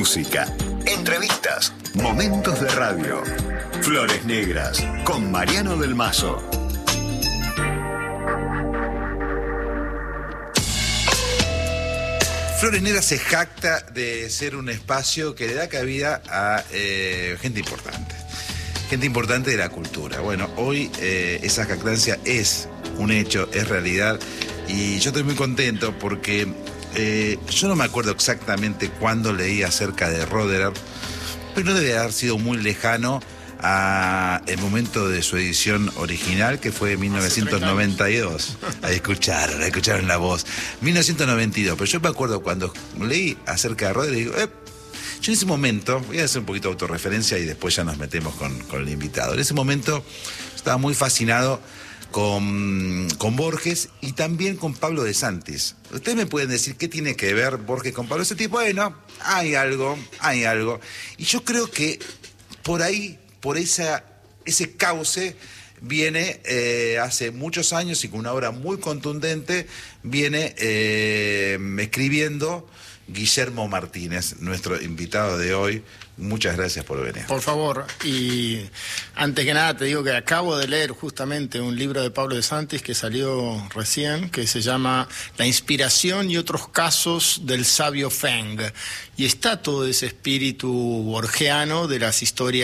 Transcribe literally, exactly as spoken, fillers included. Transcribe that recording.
música, entrevistas, momentos de radio. Flores Negras, con Mariano del Mazo. Flores Negras se jacta de ser un espacio que le da cabida a eh, gente importante. Gente importante de la cultura. Bueno, hoy eh, esa jactancia es un hecho, es realidad. Y yo estoy muy contento porque eh, yo no me acuerdo exactamente cuándo leí acerca de Roederer, pero no debe haber sido muy lejano a el momento de su edición original, que fue en mil novecientos noventa y dos. Ahí escucharon, ahí escucharon la voz. mil novecientos noventa y dos. Pero yo me acuerdo cuando leí acerca de Roederer y digo, eh, yo en ese momento, voy a hacer un poquito de autorreferencia y después ya nos metemos con, con el invitado. En ese momento estaba muy fascinado con, con Borges y también con Pablo de Santis. Ustedes me pueden decir qué tiene que ver Borges con Pablo de Santis. Bueno, hay algo, hay algo. Y yo creo que por ahí, por esa, ese cauce, viene eh, hace muchos años y con una obra muy contundente, viene eh, escribiendo Guillermo Martínez, nuestro invitado de hoy. Muchas gracias por venir. Por favor, y antes que nada te digo que acabo de leer justamente un libro de Pablo de Santis que salió recién, que se llama La inspiración y otros casos del sabio Feng, y está todo ese espíritu borgiano de las historias